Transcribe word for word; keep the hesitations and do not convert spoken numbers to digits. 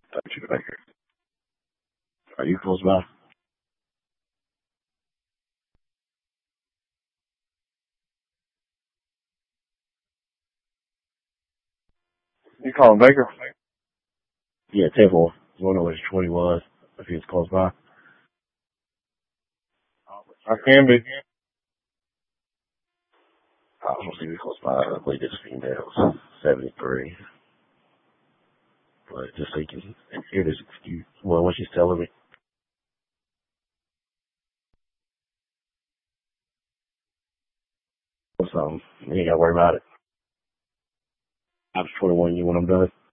Thank you, Baker. Are you close by? You calling Baker? Yeah, ten four. I don't know which twenty was, if he was close by. I can be. I was supposed to be close by. I believe this female's seventy-three. But just so you can hear this excuse, well, what she's telling me. So, you ain't got to worry about it. I was twenty-one years when I'm done.